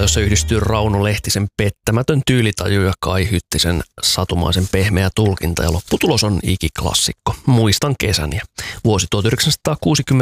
jossa yhdistyy Rauno Lehtisen pettämätön tyylitaju ja Kai Hyttisen satumaisen pehmeä tulkinta. Ja lopputulos on ikiklassikko. Muistan kesän ja vuosi 1960